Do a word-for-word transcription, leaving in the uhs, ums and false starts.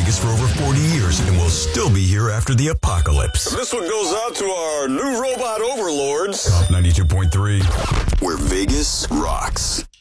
Vegas for over forty years and will still be here after the apocalypse. This one goes out to our new robot overlords. Top ninety-two point three. Where Vegas rocks.